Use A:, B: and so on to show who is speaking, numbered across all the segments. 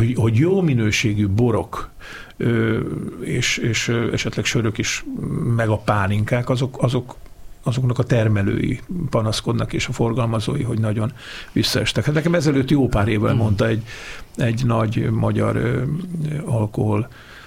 A: hogy jó minőségű borok és esetleg sörök is, meg a pálinkák, azoknak a termelői panaszkodnak, és a forgalmazói, hogy nagyon visszaestek. Hát nekem ezelőtt jó pár évvel mondta egy nagy magyar alkohol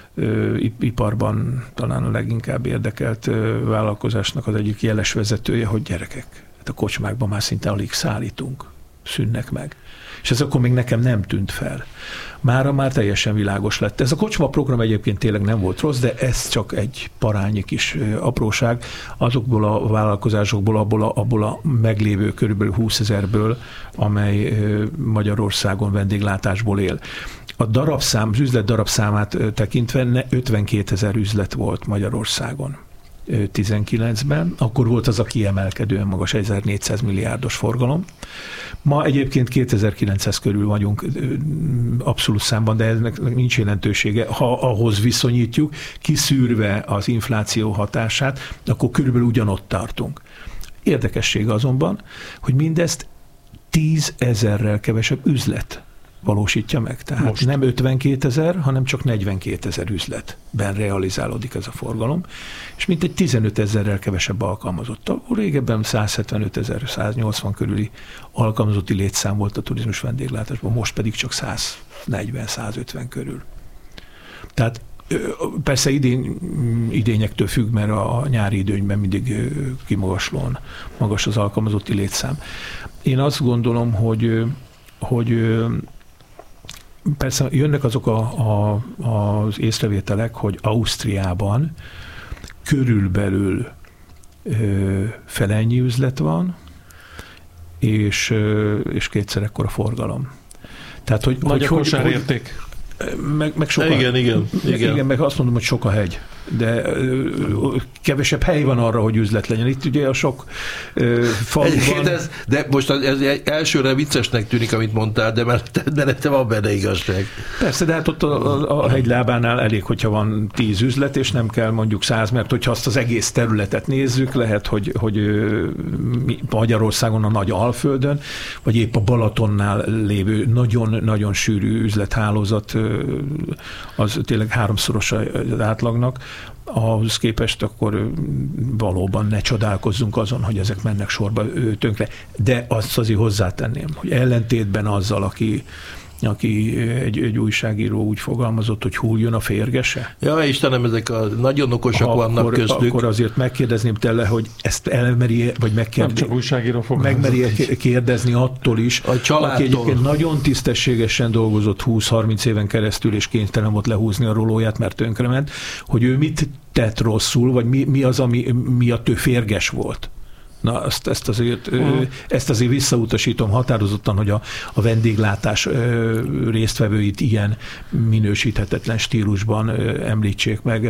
A: iparban talán a leginkább érdekelt vállalkozásnak az egyik jeles vezetője, hogy gyerekek, hát a kocsmákban már szinte alig szállítunk, szűnnek meg. És ez akkor még nekem nem tűnt fel. Mára már teljesen világos lett. Ez a kocsma program egyébként tényleg nem volt rossz, de ez csak egy parányi kis apróság azokból a vállalkozásokból, abból a meglévő körülbelül 20 000-ből, amely Magyarországon vendéglátásból él. Az üzlet darabszámát tekintve 52 000 üzlet volt Magyarországon 19-ben, akkor volt az a kiemelkedően magas 1400 milliárdos forgalom. Ma egyébként 2900 körül vagyunk abszolút számban, de ennek nincs jelentősége. Ha ahhoz viszonyítjuk, kiszűrve az infláció hatását, akkor körülbelül ugyanott tartunk. Érdekessége azonban, hogy mindezt 10 000-rel kevesebb üzlet valósítja meg. Tehát most nem 52 000, hanem csak 42 000 üzletben realizálódik ez a forgalom, és mintegy 15 000-rel kevesebb alkalmazottal. Régebben 175 000, 180 körüli alkalmazotti létszám volt a turizmus vendéglátásban, most pedig csak 140-150 körül. Tehát persze idényektől függ, mert a nyári időnyben mindig kimagaslóan magas az alkalmazotti létszám. Én azt gondolom, hogy persze jönnek azok az észrevételek, hogy Ausztriában körülbelül felennyi üzlet van, és kétszer ekkora forgalom. Tehát, hogy
B: nagy a kosárérték.
A: Meg sok igen, meg azt mondom, hogy sok a hegy, de kevesebb hely van arra, hogy üzlet legyen. Itt ugye a sok faluban...
C: De most ez elsőre viccesnek tűnik, amit mondtál, de mellette van benne igazság.
A: Persze, de hát ott a hegylábánál elég, hogyha van 10 üzlet, és nem kell mondjuk 100, mert hogyha azt az egész területet nézzük, lehet, hogy Magyarországon a nagy Alföldön, vagy épp a Balatonnál lévő nagyon-nagyon sűrű üzlethálózat, az tényleg 3-szoros az átlagnak, ahhoz képest akkor valóban ne csodálkozzunk azon, hogy ezek mennek sorba tönkre. De azt azért hozzátenném, hogy ellentétben azzal, aki egy újságíró úgy fogalmazott, hogy hulljon a férgese.
C: Ja, Istenem, ezek nagyon okosak vannak köztük.
A: Akkor azért megkérdezném tőle, hogy ezt elmeri, vagy megmeri kérdezni attól is, aki egyébként nagyon tisztességesen dolgozott 20-30 éven keresztül, és kénytelen volt lehúzni a rolóját, mert tönkrement, hogy ő mit tett rosszul, vagy mi az, ami miatt ő férges volt. Na, ezt azért visszautasítom határozottan, hogy a vendéglátás résztvevőit ilyen minősíthetetlen stílusban említsék meg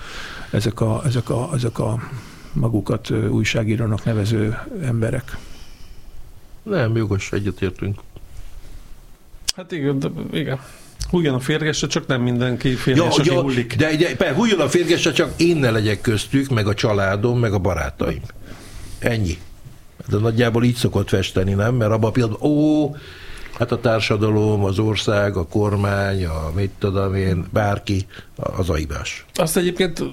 A: ezek a magukat újságírónak nevező emberek.
C: Nem, jogos, egyetértünk.
B: Hát igen. Hújjon a férgesre, csak nem mindenki férges, aki hullik.
C: De hújjon a férgesre, csak én ne legyek köztük, meg a családom, meg a barátaim. Ennyi. De nagyjából így szokott festeni, nem? Mert abban a pillanatban, hát a társadalom, az ország, a kormány, mit tudom én, bárki, az a hibás.
B: Azt egyébként,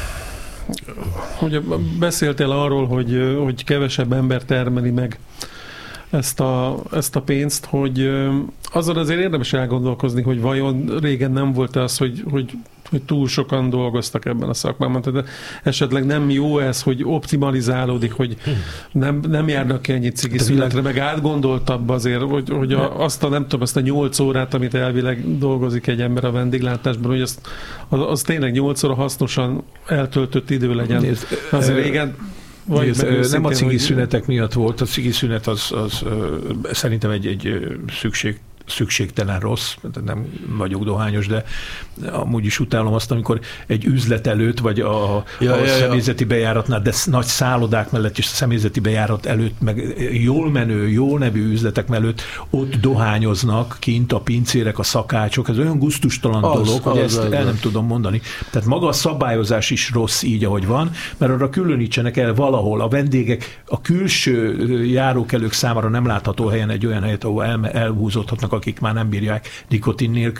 B: hogy beszéltél arról, hogy kevesebb ember termeli meg ezt a pénzt, hogy azon azért érdemes elgondolkozni, hogy vajon régen nem volt az, hogy túl sokan dolgoztak ebben a szakmában. Tehát esetleg nem jó ez, hogy optimalizálódik, hogy nem járnak ki ennyi cigiszületre, meg átgondoltabb azért, hogy azt a 8 órát, amit elvileg dolgozik egy ember a vendéglátásban, hogy az tényleg 8 óra hasznosan eltöltött idő legyen. Azért régen
A: nem a cigiszünetek miatt volt, a cigiszünet az szerintem egy szükségtelen rossz, nem vagyok dohányos, de amúgy is utálom azt, amikor egy üzlet előtt, vagy a személyzeti bejáratnál, de nagy szállodák mellett és a személyzeti bejárat előtt, meg jól menő, jó nevű üzletek mellett ott dohányoznak kint a pincérek, a szakácsok, ez olyan gusztustalan dolog, hogy ezt el nem tudom mondani. Tehát maga a szabályozás is rossz így, ahogy van, mert arra különítsenek el valahol a vendégek, a külső járókelők számára nem látható helyen egy olyan helyet, ahol elhúzódhatnak, akik már nem bírják nikotin nélkül